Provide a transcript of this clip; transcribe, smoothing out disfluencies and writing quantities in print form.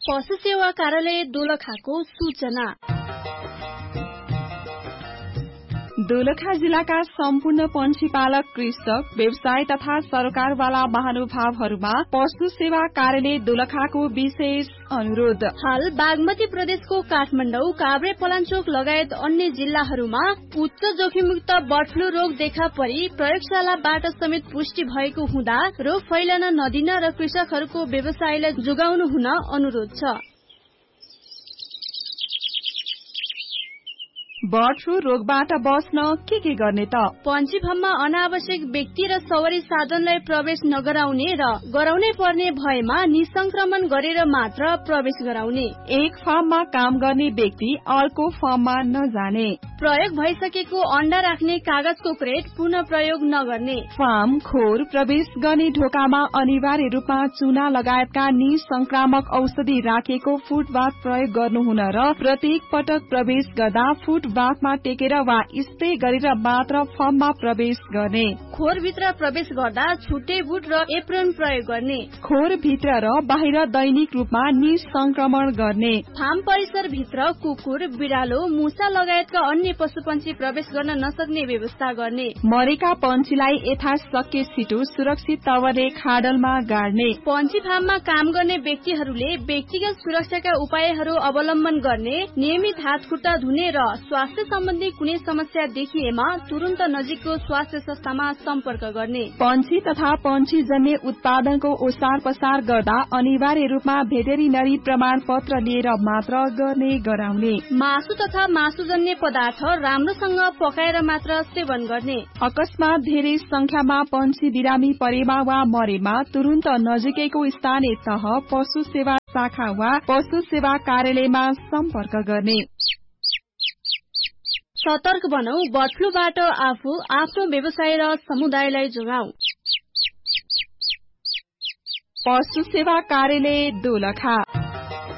पशु सेवा कार्यालय दोलखाको सूचना। दोलखा जिल्लाका सम्पूर्ण पंक्षी पालक, कृषक, व्यवसाय तथा सरकारवाला महानुभावहरूमा पशु सेवा कार्यालय दोलखाको विशेष अनुरोध। हाल बागमती प्रदेशको काठमाडौँ, काभ्रे, पलाञ्चोक लगायत अन्य जिल्लाहरूमा उच्च जोखिमयुक्त बर्ड फ्लू रोग देखा परी प्रयोगशालाबाट समेत पुष्टि भएको हुँदा रोग फैलन नदिन र कृषकहरूको व्यवसायलाई जोगाउनु हुन अनुरोध छ। बर्ड फ्लू रोगबाट बस्न के गर्ने त? पंक्षी फार्ममा अनावश्यक व्यक्ति र सवारी साधनलाई प्रवेश नगराउने र गराउनै पर्ने भएमा निसंक्रमण गरेर मात्र प्रवेश गराउने। एक फार्ममा काम गर्ने व्यक्ति अर्को फार्ममा नजाने। प्रयोग भइसकेको अण्डा राख्ने कागजको क्रेट पुनः प्रयोग नगर्ने। फार्म खोर प्रवेश गर्ने ढोकामा अनिवार्य रूपमा चुना लगायतका निसंक्रामक औषधि राखेको फुटबाथ प्रयोग गर्नुहुन र प्रत्येक पटक प्रवेश गर्दा फुटबाथमा टेकेर वा स्प्रे गरेर मात्र फर्ममा प्रवेश गर्ने। खोरभित्र प्रवेश गर्दा छुट्टै बुट र एप्रोन प्रयोग गर्ने। खोरभित्र र बाहिर दैनिक रूपमा निसंक्रमण गर्ने। फार्म परिसर भित्र कुकुर, बिरालो, मुसा लगायतका अन्य पशुपन्छी प्रवेश गर्न नसक्ने व्यवस्था गर्ने। मरेका पन्छीलाई यथाशक्य छिटो सुरक्षित तवरले खाडलमा गाड्ने। पन्छी फार्ममा काम गर्ने व्यक्तिहरूले व्यक्तिगत सुरक्षाका उपायहरू अवलम्बन गर्ने। नियमित हात खुट्टा धुने र स्वास्थ्य सम्बन्धी कुनै समस्या देखिएमा तुरन्त नजिकको स्वास्थ्य संस्थामा सम्पर्क गर्ने। पन्छी तथा पन्छीजन्य उत्पादनको ओसार पसार गर्दा अनिवार्य रूपमा भेटेरिनरी प्रमाण पत्र लिएर मात्र गर्ने गराउने। मासु तथा मासुजन्य पदार्थ राम्रोसँग पकाएर मात्र सेवन गर्ने। अकस्मात धेरै संख्यामा पन्छी बिरामी परेमा वा मरेमा तुरन्त नजिकैको स्थानीय तह, पशु सेवा शाखा वा पशु सेवा कार्यालयमा सम्पर्क गर्ने। सतर्क बनौ, बर्ड फ्लूबाट आफू, आफ्नो व्यवसाय र समुदायलाई जोगाऊ। पशु सेवा कार्यालय दोलखा।